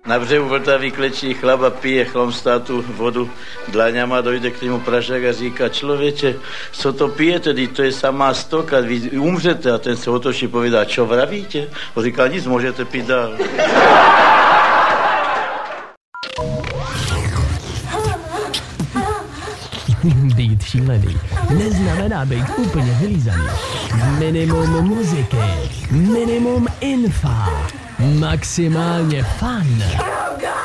Na břehu Vltavy klečí chlap a pije chlomstátu vodu dlaňama, dojde k němu pražák a říká, člověče, co to pijete, to je samá stoka, vy umřete. A ten se otočí, povídá, čo vravíte? On říká, nic, můžete pít dál. Být šílený neznamená být úplně vylízaný. Minimum muziky, minimum infa, maximálně fun.